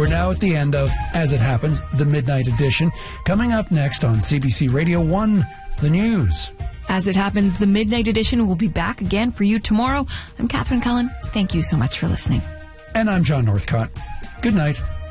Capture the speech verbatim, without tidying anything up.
We're now at the end of As It Happens, the Midnight Edition. Coming up next on C B C Radio one, the news. As It Happens, the Midnight Edition will be back again for you tomorrow. I'm Catherine Cullen. Thank you so much for listening. And I'm John Northcott. Good night.